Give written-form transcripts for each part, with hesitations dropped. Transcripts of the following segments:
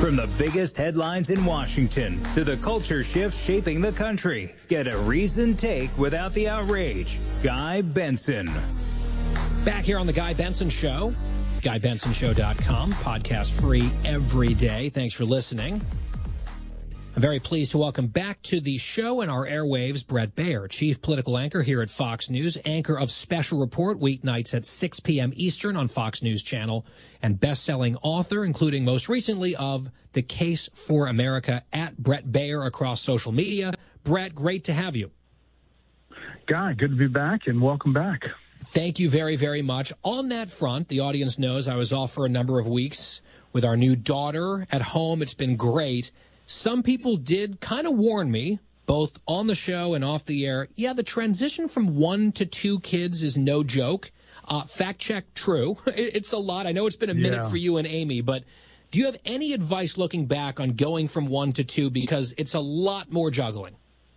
From the biggest headlines in Washington to the culture shifts shaping the country, get a reasoned take without the outrage. Guy Benson. Back here on The Guy Benson Show, GuyBensonShow.com, podcast free every day. Thanks for listening. I'm very pleased to welcome back to the show and our airwaves Bret Baier, chief political anchor here at Fox News, anchor of Special Report weeknights at 6 p.m. Eastern on Fox News Channel, and best-selling author, including most recently of The Case for America, at Bret Baier across social media. Bret, great to have you. Guy, good to be back, and welcome back. Thank you very, very much. On that front, the audience knows I was off for a number of weeks with our new daughter at home. It's been great. Some people did kind of warn me, both on the show and off the air, yeah, the transition from 1 to 2 kids is no joke. Fact check, true. It's a lot. I know it's been a minute for you and Amy, but do you have any advice looking back on going from 1 to 2? Because it's a lot more juggling.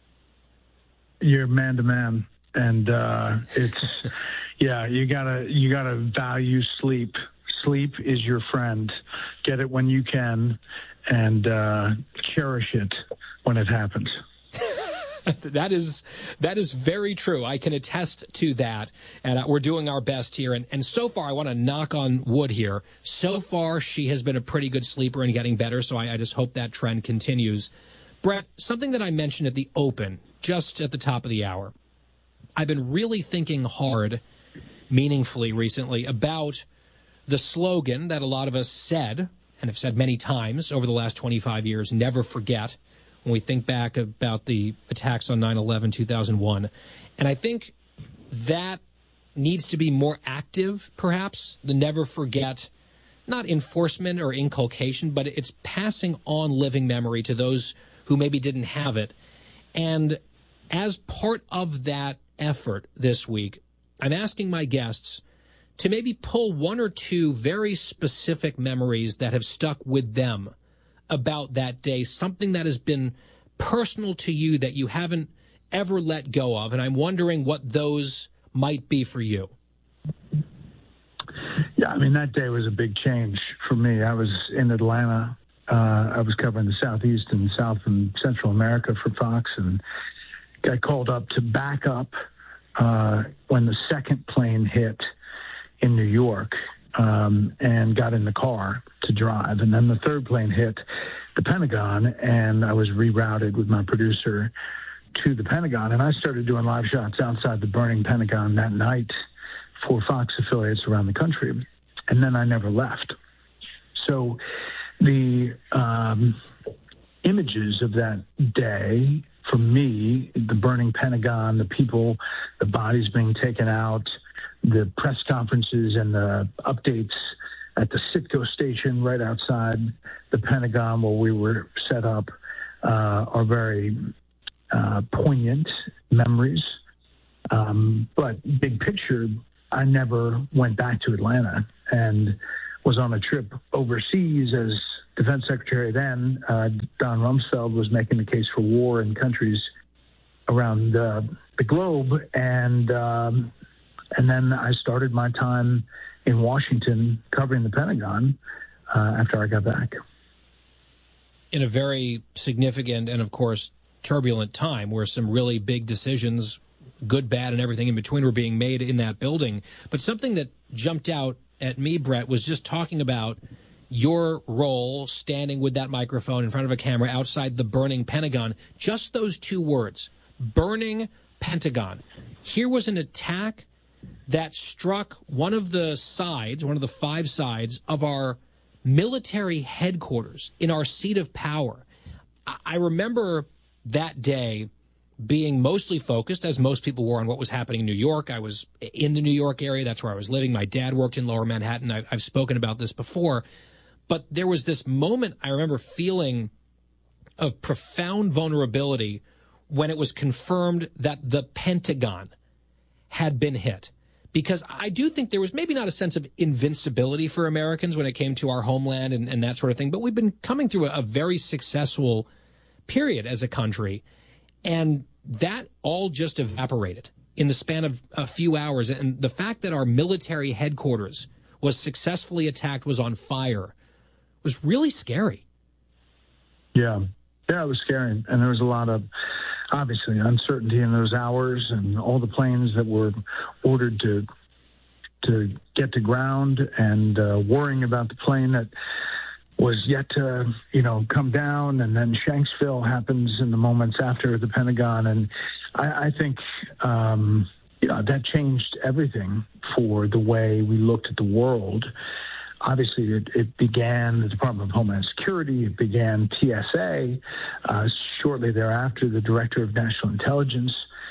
You're man to man. And it's, you gotta value sleep. Sleep is your friend. Get it when you can, and cherish it when it happens. That is very true. I can attest to that, and we're doing our best here. And so far, I want to knock on wood here. So far, she has been a pretty good sleeper and getting better, so I just hope that trend continues. Bret, something that I mentioned at the open, just at the top of the hour, I've been really thinking hard, meaningfully recently, about the slogan that a lot of us said, and have said many times over the last 25 years, never forget, when we think back about the attacks on 9/11, 2001. And I think that needs to be more active, perhaps, the never forget, not enforcement or inculcation, but it's passing on living memory to those who maybe didn't have it. And as part of that effort this week, I'm asking my guests to maybe pull 1 or 2 very specific memories that have stuck with them about that day, something that has been personal to you that you haven't ever let go of. And I'm wondering what those might be for you. Yeah, I mean, that day was a big change for me. I was in Atlanta. I was covering the Southeast and South and Central America for Fox, and got called up to back up when the second plane hit in New York, and got in the car to drive. And then the third plane hit the Pentagon, and I was rerouted with my producer to the Pentagon. And I started doing live shots outside the burning Pentagon that night for Fox affiliates around the country. And then I never left. So the images of that day, for me, the burning Pentagon, the people, the bodies being taken out, the press conferences and the updates at the Citgo station right outside the Pentagon where we were set up are very poignant memories. But big picture, I never went back to Atlanta and was on a trip overseas as Defense Secretary then. Don Rumsfeld was making the case for war in countries around the globe, and then I started my time in Washington covering the Pentagon after I got back. In a very significant and, of course, turbulent time where some really big decisions, good, bad, and everything in between, were being made in that building. But something that jumped out at me, Bret, was just talking about your role standing with that microphone in front of a camera outside the burning Pentagon. Just those 2 words, burning Pentagon. Here was an attack that struck one of the sides, one of the 5 sides of our military headquarters in our seat of power. I remember that day being mostly focused, as most people were, on what was happening in New York. I was in the New York area. That's where I was living. My dad worked in Lower Manhattan. I've spoken about this before. But there was this moment I remember feeling of profound vulnerability when it was confirmed that the Pentagon had been hit. Because I do think there was maybe not a sense of invincibility for Americans when it came to our homeland and that sort of thing. But we've been coming through a very successful period as a country. And that all just evaporated in the span of a few hours. And the fact that our military headquarters was successfully attacked, was on fire, was really scary. Yeah, it was scary. And there was a lot of, obviously, uncertainty in those hours, and all the planes that were ordered to get to ground, and worrying about the plane that was yet to, come down. And then Shanksville happens in the moments after the Pentagon. And I think, that changed everything for the way we looked at the world. Obviously, it began the Department of Homeland Security. It began TSA. Shortly thereafter, the Director of National Intelligence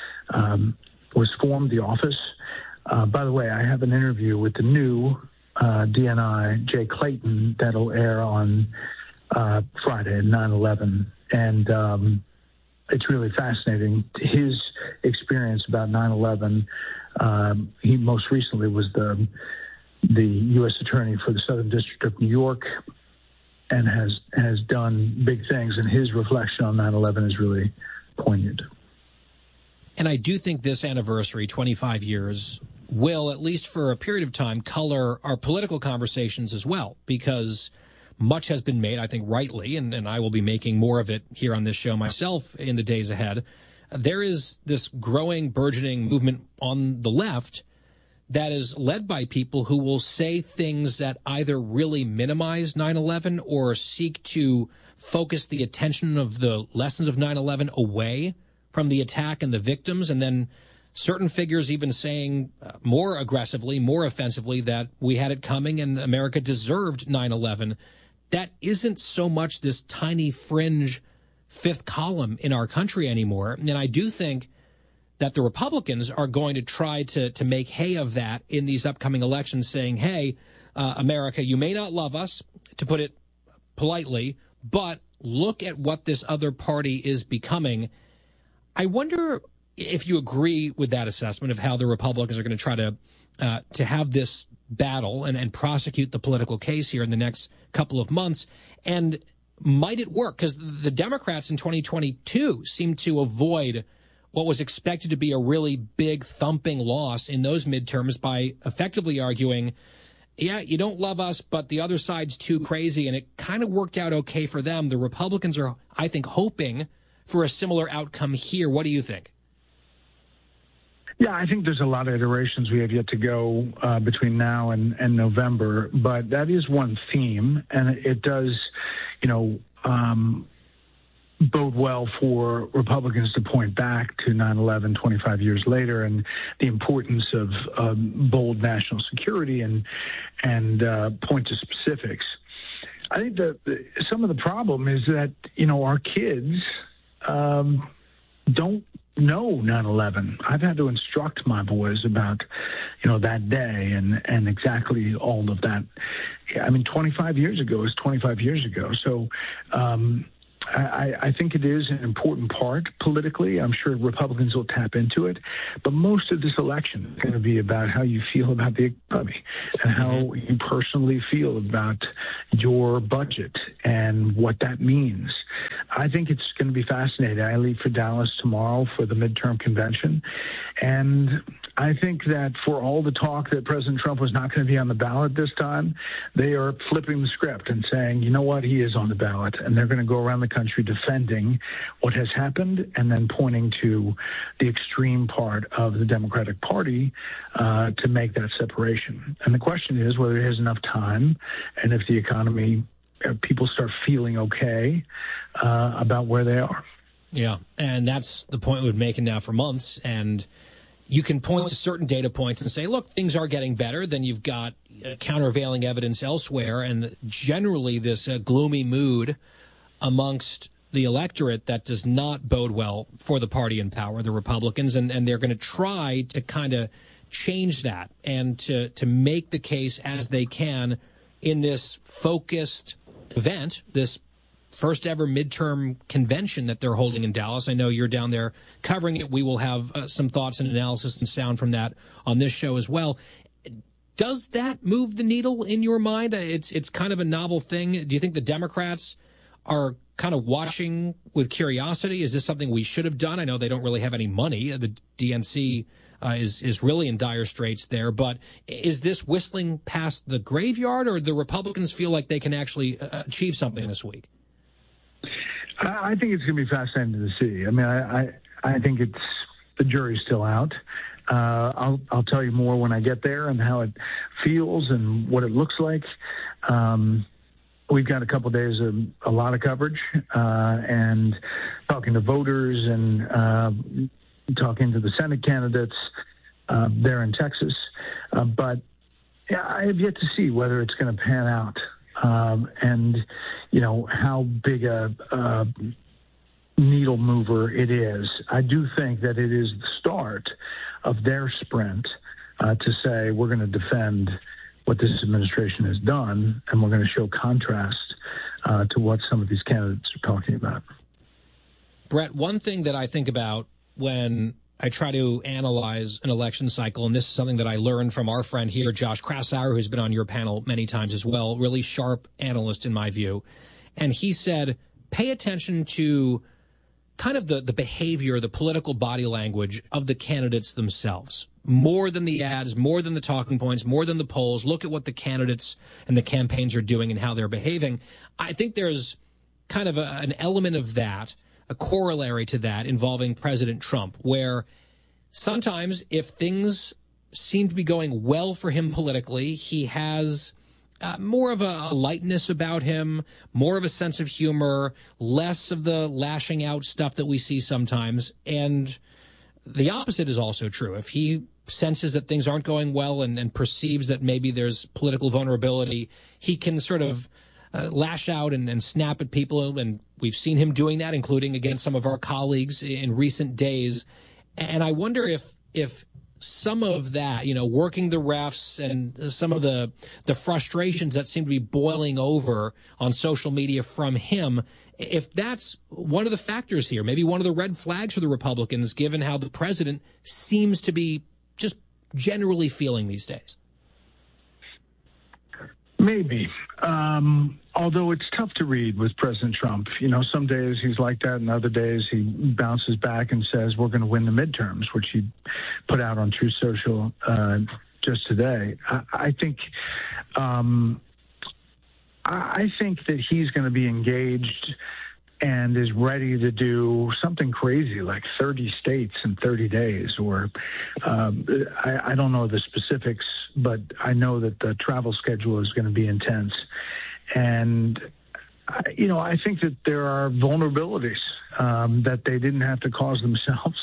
was formed, the office. By the way, I have an interview with the new DNI, Jay Clayton, that'll air on Friday at 9/11. And it's really fascinating. His experience about 9/11, he most recently was the U.S. Attorney for the Southern District of New York, and has done big things. And his reflection on 9/11 is really poignant. And I do think this anniversary, 25 years, will, at least for a period of time, color our political conversations as well, because much has been made, I think rightly, and I will be making more of it here on this show myself in the days ahead. There is this growing, burgeoning movement on the left that is led by people who will say things that either really minimize 9/11 or seek to focus the attention of the lessons of 9/11 away from the attack and the victims, and then certain figures even saying more aggressively, more offensively, that we had it coming and America deserved 9/11. That isn't so much this tiny fringe fifth column in our country anymore. And I do think that the Republicans are going to try to make hay of that in these upcoming elections, saying, hey, America, you may not love us, to put it politely, but look at what this other party is becoming. I wonder if you agree with that assessment of how the Republicans are going to try to have this battle and prosecute the political case here in the next couple of months. And might it work? Because the Democrats in 2022 seem to avoid what was expected to be a really big thumping loss in those midterms by effectively arguing, yeah, you don't love us, but the other side's too crazy. And it kind of worked out okay for them. The Republicans are, I think, hoping for a similar outcome here. What do you think? Yeah, I think there's a lot of iterations we have yet to go between now and November, but that is one theme, and it does, bode well for Republicans to point back to 9/11 25 years later and the importance of bold national security and point to specifics. I think that some of the problem is that, our kids don't know 9/11. I've had to instruct my boys about, that day and exactly all of that. 25 years ago is 25 years ago. So I think it is an important part politically. I'm sure Republicans will tap into it. But most of this election is going to be about how you feel about the economy and how you personally feel about your budget and what that means. I think it's going to be fascinating. I leave for Dallas tomorrow for the midterm convention. And I think that for all the talk that President Trump was not going to be on the ballot this time, they are flipping the script and saying, you know what, he is on the ballot. And they're going to go around the country defending what has happened and then pointing to the extreme part of the Democratic Party to make that separation. And the question is whether he has enough time and if the economy, people start feeling okay about where they are. Yeah, and that's the point we've been making now for months. And you can point to certain data points and say, look, things are getting better. Then you've got countervailing evidence elsewhere, and generally this gloomy mood amongst the electorate that does not bode well for the party in power, the Republicans, and they're going to try to kind of change that and to make the case as they can in this focused event, this first ever midterm convention that they're holding in Dallas. I know you're down there covering it. We will have some thoughts and analysis and sound from that on this show as well. Does that move the needle in your mind? It's kind of a novel thing. Do you think the Democrats are kind of watching with curiosity? Is this something we should have done? I know they don't really have any money. The DNC is really in dire straits there. But is this whistling past the graveyard, or the Republicans feel like they can actually achieve something this week? I think it's going to be fascinating to see. I mean, I think the jury's still out. I'll tell you more when I get there and how it feels and what it looks like. We've got a couple of days of a lot of coverage and talking to voters and talking to the Senate candidates there in Texas. But yeah, I have yet to see whether it's going to pan out and, how big a needle mover it is. I do think that it is the start of their sprint to say we're going to defend what this administration has done, and we're going to show contrast to what some of these candidates are talking about. Brett, one thing that I think about when I try to analyze an election cycle, and this is something that I learned from our friend here, Josh Krausauer, who's been on your panel many times as well, really sharp analyst in my view, and he said, pay attention to kind of the behavior, the political body language of the candidates themselves. More than the ads, more than the talking points, more than the polls. Look at what the candidates and the campaigns are doing and how they're behaving. I think there's kind of an element of that, a corollary to that involving President Trump, where sometimes if things seem to be going well for him politically, he has more of a lightness about him, more of a sense of humor, less of the lashing out stuff that we see sometimes. And the opposite is also true. If he senses that things aren't going well and perceives that maybe there's political vulnerability, he can sort of lash out and snap at people. And we've seen him doing that, including against some of our colleagues in recent days. And I wonder if some of that, working the refs and some of the frustrations that seem to be boiling over on social media from him, if that's one of the factors here, maybe one of the red flags for the Republicans, given how the president seems to be just generally feeling these days. Maybe. Although it's tough to read with President Trump. Some days he's like that, and other days he bounces back and says, we're going to win the midterms, which he put out on Truth Social just today. I think that he's going to be engaged and is ready to do something crazy like 30 states in 30 days, or I don't know the specifics, but I know that the travel schedule is going to be intense. And, I think that there are vulnerabilities that they didn't have to cause themselves,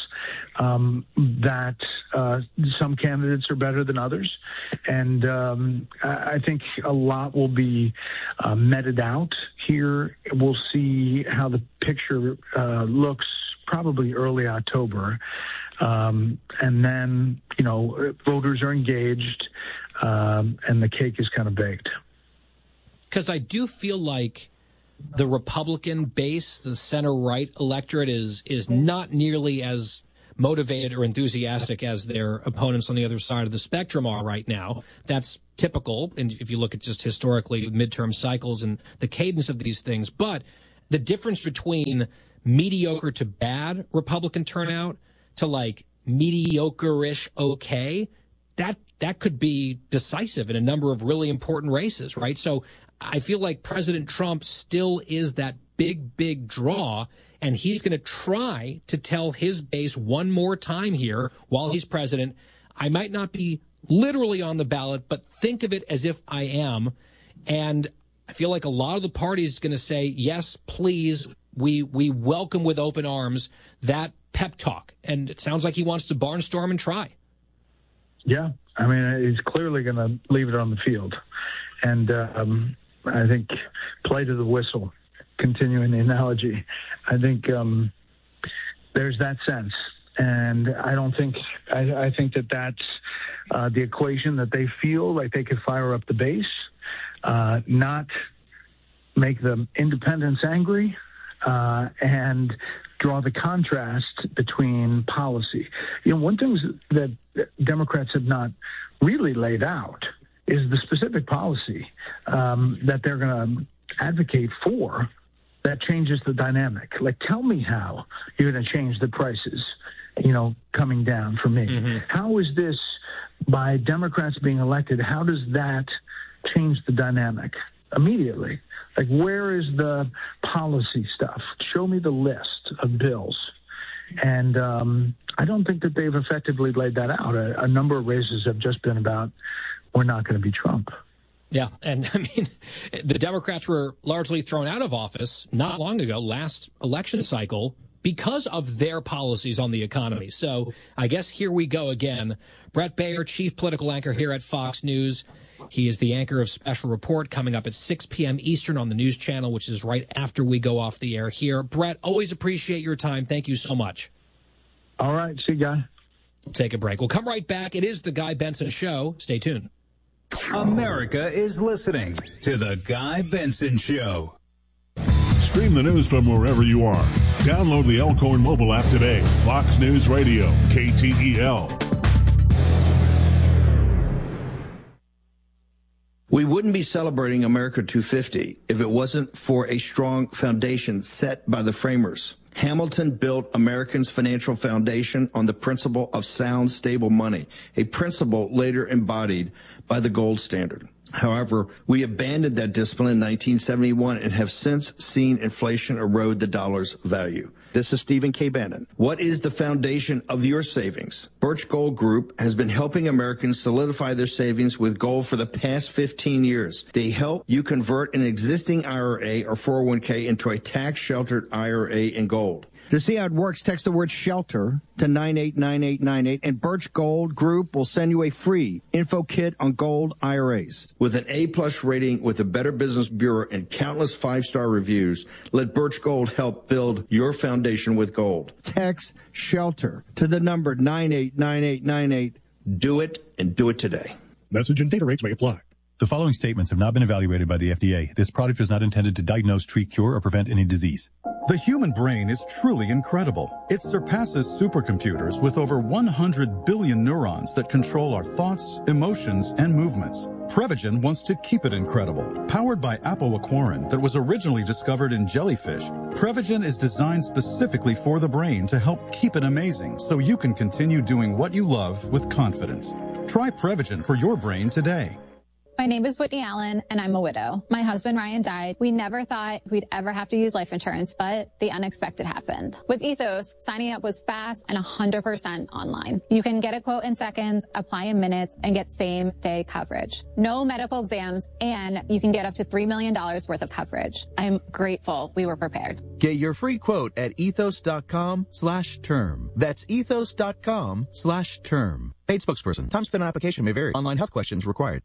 that some candidates are better than others. And I think a lot will be meted out here. We'll see how the picture looks probably early October. And then, voters are engaged and the cake is kind of baked. Because I do feel like the Republican base, the center-right electorate, is not nearly as motivated or enthusiastic as their opponents on the other side of the spectrum are right now. That's typical, and if you look at just historically midterm cycles and the cadence of these things. But the difference between mediocre to bad Republican turnout to like mediocre-ish okay, that could be decisive in a number of really important races, right? So I feel like President Trump still is that big draw, and he's going to try to tell his base one more time here while he's president, I might not be literally on the ballot, but think of it as if I am. And I feel like a lot of the parties is going to say, yes, please, we welcome with open arms that pep talk. And it sounds like he wants to barnstorm and try. Yeah, I mean, he's clearly going to leave it on the field. And I think play to the whistle, continuing the analogy. I think there's that sense. And I think that that's the equation that they feel like they could fire up the base, not make the independents angry, and draw the contrast between policy. One thing that Democrats have not really laid out is the specific policy that they're going to advocate for that changes the dynamic. Like, tell me how you're going to change the prices, coming down for me. Mm-hmm. How is this, by Democrats being elected, how does that change the dynamic immediately? Like, where is the policy stuff? Show me the list of bills. And I don't think that they've effectively laid that out. A number of races have just been about, we're not going to be Trump. Yeah, and I mean, the Democrats were largely thrown out of office not long ago, last election cycle, because of their policies on the economy. So I guess here we go again. Bret Baier, chief political anchor here at Fox News. He is the anchor of Special Report coming up at 6 p.m. Eastern on the News Channel, which is right after we go off the air here. Bret, always appreciate your time. Thank you so much. All right. See you, Guy. We'll take a break. We'll come right back. It is the Guy Benson Show. Stay tuned. America is listening to the Guy Benson Show. Stream the news from wherever you are. Download the Elkhorn mobile app today. Fox News Radio, KTEL. We wouldn't be celebrating America 250 if it wasn't for a strong foundation set by the framers. Hamilton built Americans' financial foundation on the principle of sound, stable money, a principle later embodied by the gold standard. However, we abandoned that discipline in 1971 and have since seen inflation erode the dollar's value. This is Stephen K. Bannon. What is the foundation of your savings? Birch Gold Group has been helping Americans solidify their savings with gold for the past 15 years. They help you convert an existing IRA or 401k into a tax-sheltered IRA in gold. To see how it works, text the word SHELTER to 989898, and Birch Gold Group will send you a free info kit on gold IRAs. With an A-plus rating with the Better Business Bureau and countless 5-star reviews, let Birch Gold help build your foundation with gold. Text SHELTER to the number 989898. Do it, and do it today. Message and data rates may apply. The following statements have not been evaluated by the FDA. This product is not intended to diagnose, treat, cure, or prevent any disease. The human brain is truly incredible. It surpasses supercomputers with over 100 billion neurons that control our thoughts, emotions, and movements. Prevagen wants to keep it incredible. Powered by apoaquarin that was originally discovered in jellyfish, Prevagen is designed specifically for the brain to help keep it amazing so you can continue doing what you love with confidence. Try Prevagen for your brain today. My name is Whitney Allen, and I'm a widow. My husband, Ryan, died. We never thought we'd ever have to use life insurance, but the unexpected happened. With Ethos, signing up was fast and 100% online. You can get a quote in seconds, apply in minutes, and get same-day coverage. No medical exams, and you can get up to $3 million worth of coverage. I'm grateful we were prepared. Get your free quote at ethos.com/term. That's ethos.com/term. Paid spokesperson. Time spent on application may vary. Online health questions required.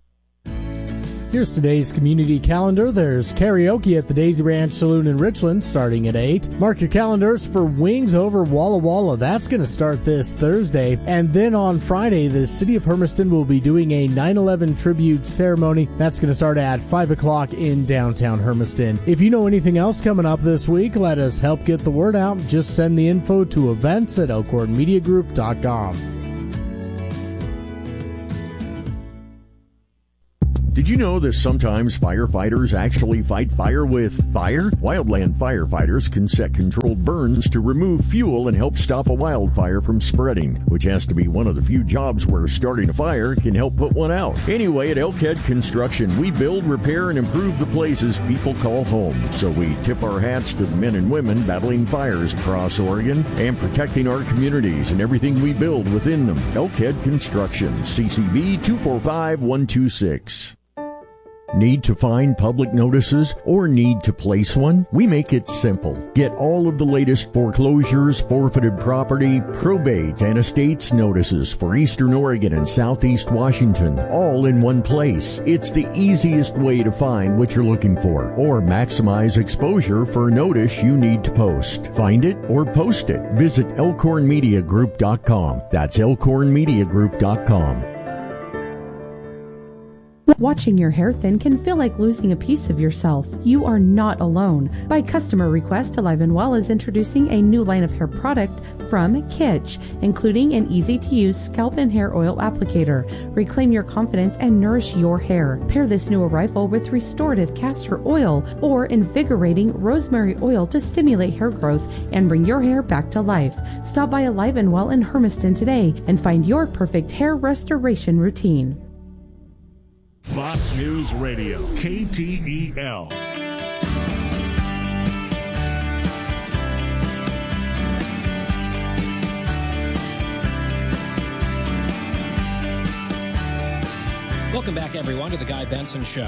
Here's today's community calendar. There's karaoke at the Daisy Ranch Saloon in Richland starting at 8. Mark your calendars for Wings Over Walla Walla. That's going to start this Thursday. And then on Friday, the City of Hermiston will be doing a 9/11 tribute ceremony. That's going to start at 5 o'clock in downtown Hermiston. If you know anything else coming up this week, let us help get the word out. Just send the info to events@elkhornmediagroup.com. Did you know that sometimes firefighters actually fight fire with fire? Wildland firefighters can set controlled burns to remove fuel and help stop a wildfire from spreading, which has to be one of the few jobs where starting a fire can help put one out. Anyway, at Elkhead Construction, we build, repair, and improve the places people call home. So we tip our hats to the men and women battling fires across Oregon and protecting our communities and everything we build within them. Elkhead Construction, CCB 245126. Need to find public notices or need to place one? We make it simple. Get all of the latest foreclosures, forfeited property, probate, and estates notices for Eastern Oregon and Southeast Washington, all in one place. It's the easiest way to find what you're looking for or maximize exposure for a notice you need to post. Find it or post it. Visit elkhornmediagroup.com. That's elkhornmediagroup.com. Watching your hair thin can feel like losing a piece of yourself. You are not alone. By customer request, Alive & Well is introducing a new line of hair product from Kitsch, including an easy-to-use scalp and hair oil applicator. Reclaim your confidence and nourish your hair. Pair this new arrival with restorative castor oil or invigorating rosemary oil to stimulate hair growth and bring your hair back to life. Stop by Alive & Well in Hermiston today and find your perfect hair restoration routine. Fox News Radio, KTEL. everyone, to the Guy Benson Show.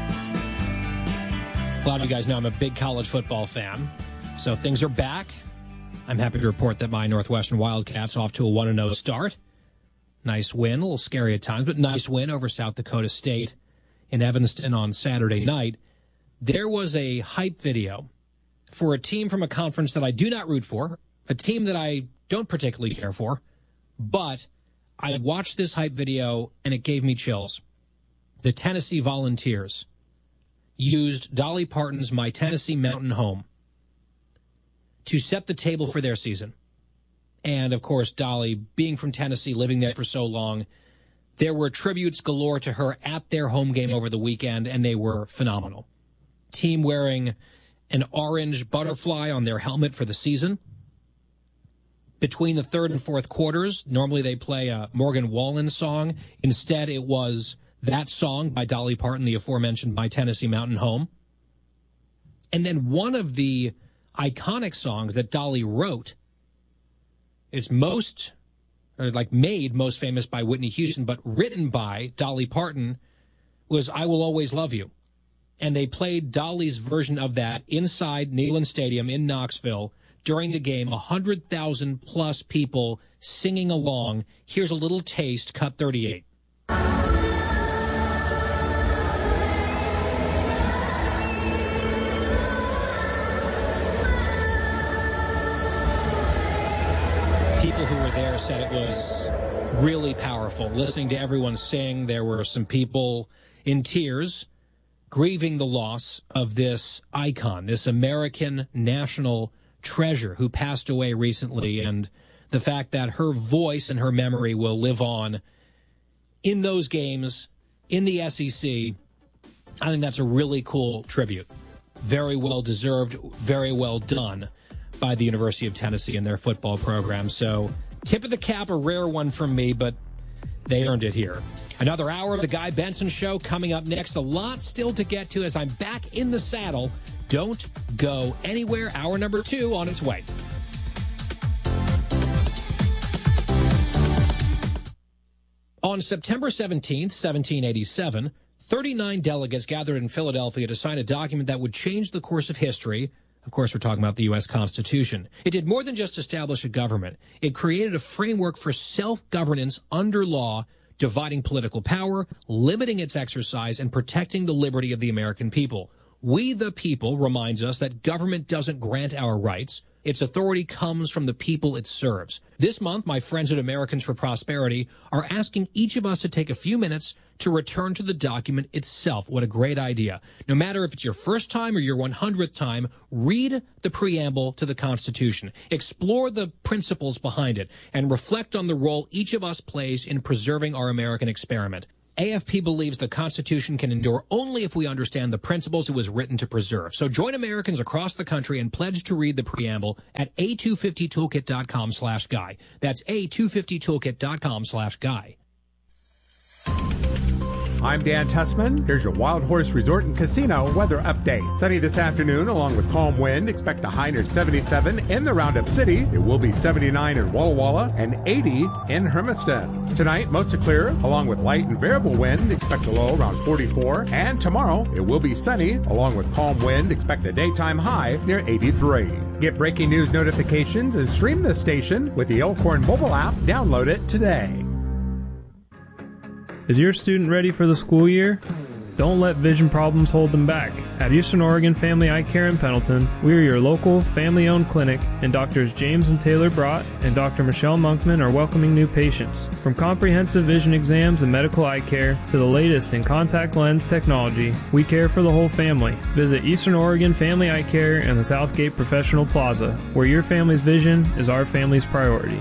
A lot of you guys know I'm a big college football fan, so things are back. I'm happy to report that my Northwestern Wildcats off to a 1-0 start. Nice win, a little scary at times, but nice win over South Dakota State in Evanston on Saturday night. There was a hype video for a team from a conference that I do not root for, a team that I don't particularly care for, but I watched this hype video and it gave me chills. The Tennessee Volunteers used Dolly Parton's My Tennessee Mountain Home to set the table for their season. And, of course, Dolly, being from Tennessee, living there for so long, there were tributes galore to her at their home game over the weekend, and they were phenomenal. Team wearing an orange butterfly on their helmet for the season. Between the third and fourth quarters, normally they play a Morgan Wallen song. Instead, it was that song by Dolly Parton, the aforementioned My Tennessee Mountain Home. And then one of the iconic songs that Dolly wrote is made most famous by Whitney Houston, but written by Dolly Parton, was I Will Always Love You. And they played Dolly's version of that inside Neyland Stadium in Knoxville during the game. 100,000 plus people singing along. Here's a little taste, cut 38. People who were there said it was really powerful. Listening to everyone sing, there were some people in tears grieving the loss of this icon, this American national treasure who passed away recently, and the fact that her voice and her memory will live on in those games, in the SEC. I think that's a really cool tribute. Very well deserved, very well done by the University of Tennessee and their football program. So, tip of the cap, a rare one from me, but they earned it here. Another hour of the Guy Benson Show coming up next. A lot still to get to as I'm back in the saddle. Don't go anywhere. Hour number 2 on its way. On September 17th, 1787, 39 delegates gathered in Philadelphia to sign a document that would change the course of history. Of course, we're talking about the U.S. Constitution. It did more than just establish a government. It created a framework for self-governance under law, dividing political power, limiting its exercise, and protecting the liberty of the American people. We the people reminds us that government doesn't grant our rights. Its authority comes from the people it serves. This month, my friends at Americans for Prosperity are asking each of us to take a few minutes to return to the document itself. What a great idea. No matter if it's your first time or your 100th time, read the preamble to the Constitution. Explore the principles behind it and reflect on the role each of us plays in preserving our American experiment. AFP believes the Constitution can endure only if we understand the principles it was written to preserve. So join Americans across the country and pledge to read the preamble at a250toolkit.com/guy. That's a250toolkit.com/guy. I'm Dan Tussman. Here's your Wild Horse Resort and Casino weather update. Sunny this afternoon along with calm wind. Expect a high near 77 in the Roundup City. It will be 79 in Walla Walla and 80 in Hermiston. Tonight, mostly clear along with light and variable wind. Expect a low around 44. And tomorrow, it will be sunny along with calm wind. Expect a daytime high near 83. Get breaking news notifications and stream the station with the Elkhorn mobile app. Download it today. Is your student ready for the school year? Don't let vision problems hold them back. At Eastern Oregon Family Eye Care in Pendleton, we are your local, family-owned clinic, and Drs. James and Taylor Brott and Dr. Michelle Monkman are welcoming new patients. From comprehensive vision exams and medical eye care to the latest in contact lens technology, we care for the whole family. Visit Eastern Oregon Family Eye Care in the Southgate Professional Plaza, where your family's vision is our family's priority.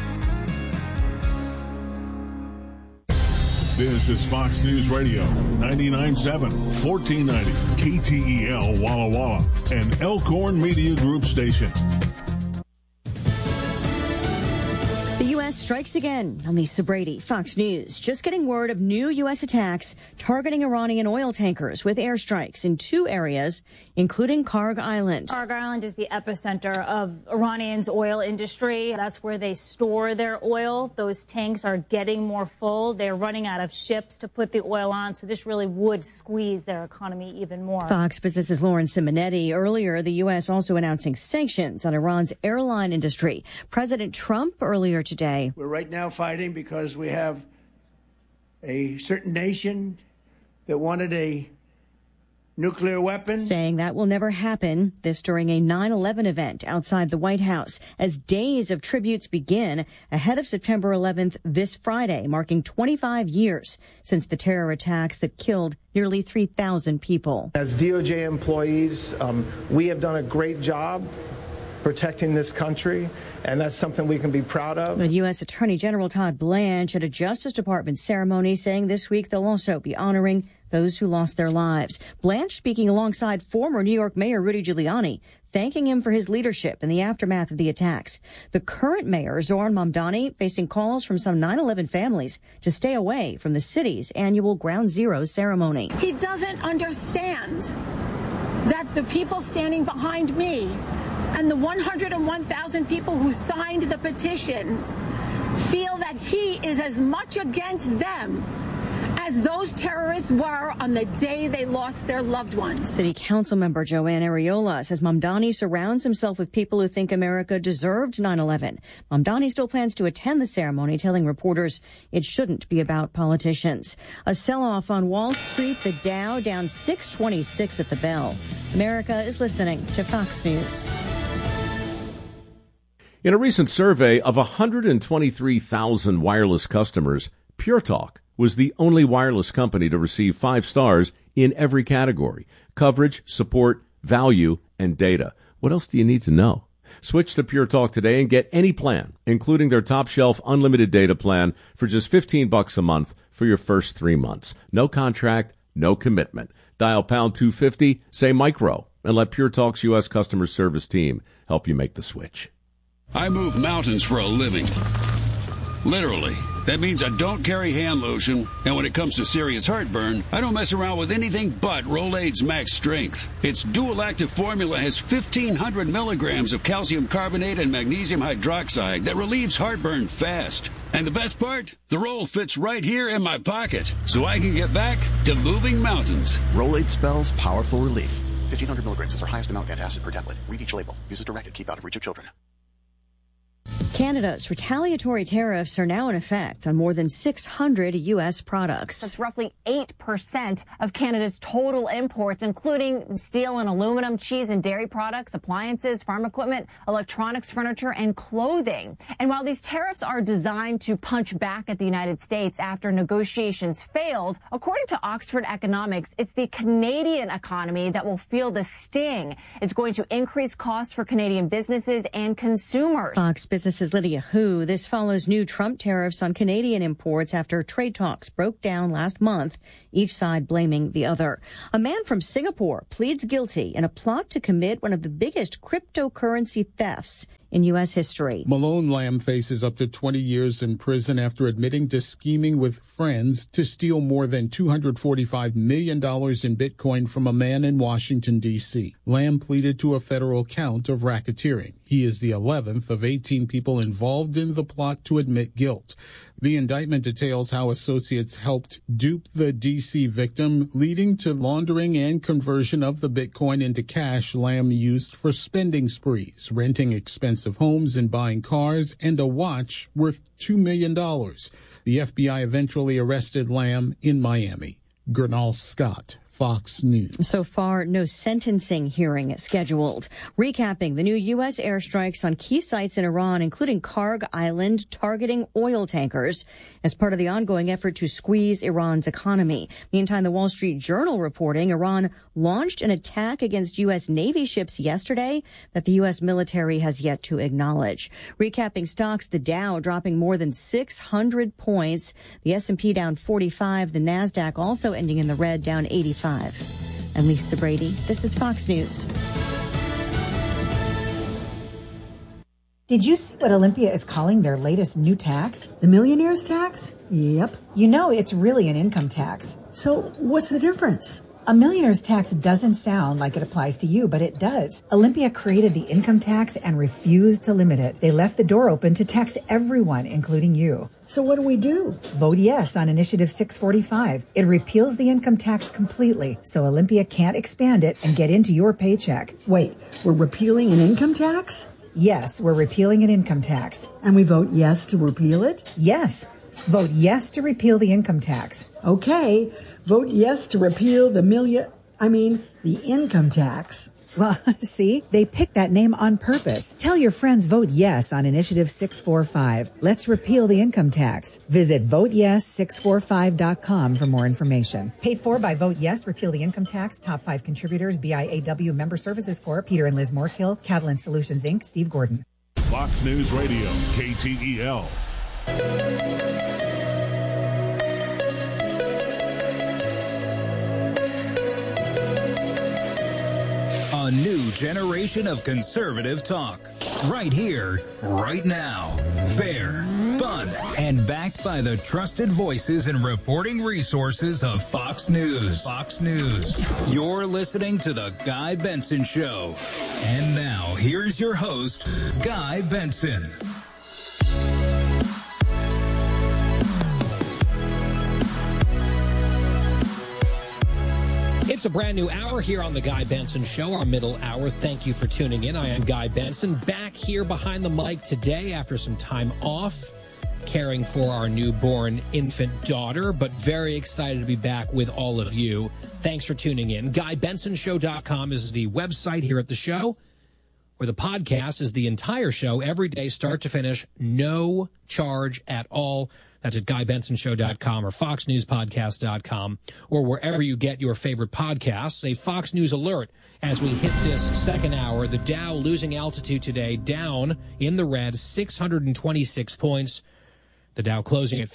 This is Fox News Radio, 99.7, 1490, KTEL Walla Walla, an Elkhorn Media Group station. The U.S. U.S. strikes again. I'm Lisa Brady, Fox News. Just getting word of new U.S. attacks targeting Iranian oil tankers with airstrikes in 2 areas, including Karg Island. Karg Island is the epicenter of Iranian's oil industry. That's where they store their oil. Those tanks are getting more full. They're running out of ships to put the oil on, so this really would squeeze their economy even more. Fox Business's Lauren Simonetti. Earlier, the U.S. also announcing sanctions on Iran's airline industry. President Trump earlier today. We're right now fighting because we have a certain nation that wanted a nuclear weapon. Saying that will never happen. This during a 9/11 event outside the White House as days of tributes begin ahead of September 11th this Friday, marking 25 years since the terror attacks that killed nearly 3,000 people. As DOJ employees, we have done a great job protecting this country, and that's something we can be proud of. The U.S. Attorney General Todd Blanche at a Justice Department ceremony saying this week they'll also be honoring those who lost their lives. Blanche speaking alongside former New York Mayor Rudy Giuliani, thanking him for his leadership in the aftermath of the attacks. The current mayor, Zoran Mamdani, facing calls from some 9/11 families to stay away from the city's annual Ground Zero ceremony. He doesn't understand that the people standing behind me and the 101,000 people who signed the petition feel that he is as much against them as those terrorists were on the day they lost their loved ones. City Council member Joanne Ariola says Mamdani surrounds himself with people who think America deserved 9/11. Mamdani still plans to attend the ceremony, telling reporters it shouldn't be about politicians. A sell-off on Wall Street, the Dow down 626 at the bell. America is listening to Fox News. In a recent survey of 123,000 wireless customers, Pure Talk was the only wireless company to receive 5 stars in every category: coverage, support, value, and data. What else do you need to know? Switch to Pure Talk today and get any plan, including their top shelf unlimited data plan for just $15 a month for your first 3 months. No contract, no commitment. Dial pound 250, say micro, and let Pure Talk's U.S. customer service team help you make the switch. I move mountains for a living. Literally. That means I don't carry hand lotion, and when it comes to serious heartburn, I don't mess around with anything but Rolaids Max Strength. Its dual-active formula has 1,500 milligrams of calcium carbonate and magnesium hydroxide that relieves heartburn fast. And the best part? The roll fits right here in my pocket, so I can get back to moving mountains. Rolaids spells powerful relief. 1,500 milligrams is our highest amount of antacid per tablet. Read each label. Use as directed. Keep out of reach of children. Canada's retaliatory tariffs are now in effect on more than 600 U.S. products. That's roughly 8% of Canada's total imports, including steel and aluminum, cheese and dairy products, appliances, farm equipment, electronics, furniture, and clothing. And while these tariffs are designed to punch back at the United States after negotiations failed, according to Oxford Economics, it's the Canadian economy that will feel the sting. It's going to increase costs for Canadian businesses and consumers. Fox Business's Lydia Hu. This follows new Trump tariffs on Canadian imports after trade talks broke down last month, each side blaming the other. A man from Singapore pleads guilty in a plot to commit one of the biggest cryptocurrency thefts in U.S. history. Malone Lamb faces up to 20 years in prison after admitting to scheming with friends to steal more than $245 million in Bitcoin from a man in Washington, D.C. Lamb pleaded to a federal count of racketeering. He is the 11th of 18 people involved in the plot to admit guilt. The indictment details how associates helped dupe the D.C. victim, leading to laundering and conversion of the Bitcoin into cash Lamb used for spending sprees, renting expensive homes and buying cars, and a watch worth $2 million. The FBI eventually arrested Lamb in Miami. Gernal Scott, Fox News. So far, no sentencing hearing scheduled. Recapping the new U.S. airstrikes on key sites in Iran, including Karg Island, targeting oil tankers as part of the ongoing effort to squeeze Iran's economy. Meantime, the Wall Street Journal reporting Iran launched an attack against U.S. Navy ships yesterday that the U.S. military has yet to acknowledge. Recapping stocks, the Dow dropping more than 600 points, the S&P down 45, the NASDAQ also ending in the red, down 85. I'm Lisa Brady. This is Fox News. Did you see what Olympia is calling their latest new tax? The millionaire's tax? Yep. You know, it's really an income tax. So what's the difference? A millionaire's tax doesn't sound like it applies to you, but it does. Olympia created the income tax and refused to limit it. They left the door open to tax everyone, including you. So what do we do? Vote yes on Initiative 645. It repeals the income tax completely, so Olympia can't expand it and get into your paycheck. Wait, we're repealing an income tax? Yes, we're repealing an income tax. And we vote yes to repeal it? Yes. Vote yes to repeal the income tax. Okay. Vote yes to repeal the income tax. Well, see, they picked that name on purpose. Tell your friends vote yes on Initiative 645. Let's repeal the income tax. Visit voteyes645.com for more information. Paid for by Vote Yes, Repeal the Income Tax. Top 5 contributors, BIAW Member Services Corp., Peter and Liz Moorkill, Catalan Solutions, Inc., Steve Gordon. Fox News Radio, KTEL. A new generation of conservative talk. Right here, right now. Fair, fun, and backed by the trusted voices and reporting resources of Fox News. Fox News. You're listening to The Guy Benson Show. And now, here's your host, Guy Benson. It's a brand new hour here on The Guy Benson Show, our middle hour. Thank you for tuning in. I am Guy Benson, back here behind the mic today after some time off, caring for our newborn infant daughter, but very excited to be back with all of you. Thanks for tuning in. GuyBensonShow.com is the website here at the show, where the podcast is the entire show, every day, start to finish, no charge at all. That's at GuyBensonShow.com or FoxNewsPodcast.com or wherever you get your favorite podcasts. A Fox News alert as we hit this second hour. The Dow losing altitude today, down in the red, 626 points. The Dow closing at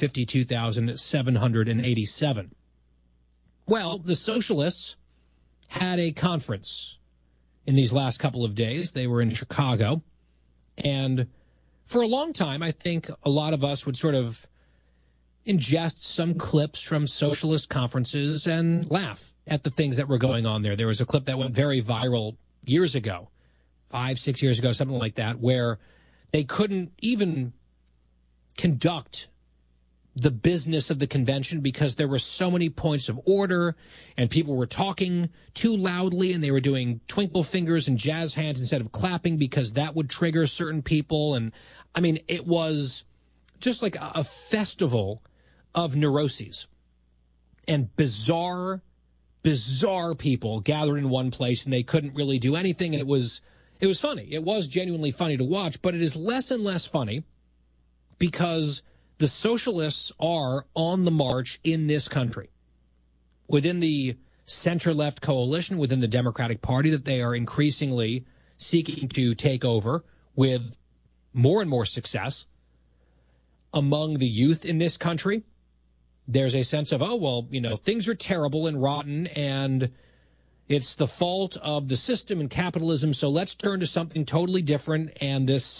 52,787. Well, the socialists had a conference in these last couple of days. They were in Chicago. And for a long time, I think a lot of us would sort of ingest some clips from socialist conferences and laugh at the things that were going on there. There was a clip that went very viral years ago, 5-6 years ago, something like that, where they couldn't even conduct the business of the convention because there were so many points of order and people were talking too loudly and they were doing twinkle fingers and jazz hands instead of clapping because that would trigger certain people. And I mean, it was just like a festival of neuroses and bizarre people gathered in one place, and they couldn't really do anything. And it was funny. It was genuinely funny to watch, but it is less and less funny because the socialists are on the march in this country. Within the center-left coalition, within the Democratic Party, that they are increasingly seeking to take over with more and more success. Among the youth in this country, there's a sense of, oh, well, you know, things are terrible and rotten and it's the fault of the system and capitalism, so let's turn to something totally different. And this